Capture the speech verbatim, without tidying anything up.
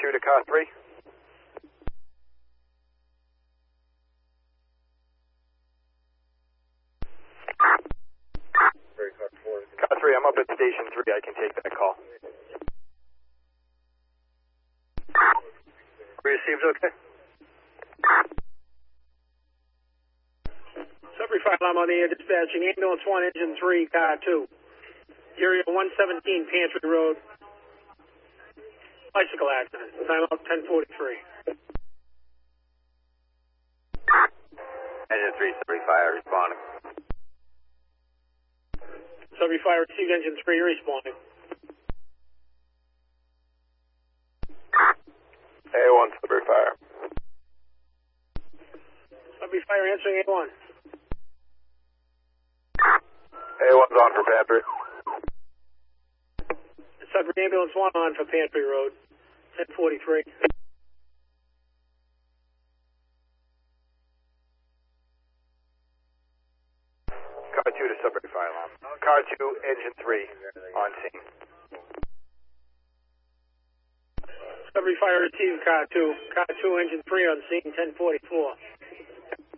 two to car three. Car three, I'm up at station three. I can take that call. Received, okay. Sudbury Fire Alarm on the air dispatching. Ambulance one, engine three, car two. Area one seventeen, Pantry Road. Bicycle accident. Time out ten forty-three. Engine three, Sudbury Fire, responding. Sudbury Fire received, engine three, responding. A one, Sudbury Fire. Sudbury Fire answering A one. A one's on for Pantry. Sudbury Ambulance one on for Pantry Road. ten forty-three. Car two to Sudbury Fire Alarm. Car two, engine three, on scene. Sudbury Fire received car two. Car two, engine three on scene, ten forty-four.